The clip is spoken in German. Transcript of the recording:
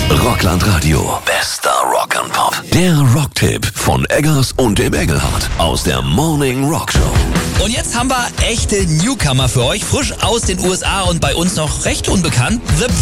Rockland Radio. Bester Rock'n'Pop. Der Rocktipp von Eggers und dem Engelhardt aus der Morning Rock Show. Und jetzt haben wir echte Newcomer für euch, frisch aus den USA und bei uns noch recht unbekannt. The